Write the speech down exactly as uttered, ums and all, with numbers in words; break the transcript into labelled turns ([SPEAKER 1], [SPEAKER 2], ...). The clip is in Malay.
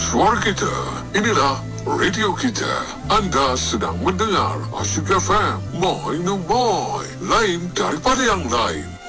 [SPEAKER 1] suara kita. Inilah radio kita. Anda sedang mendengar Asyik F M. Moi no moi. Lain daripada yang lain.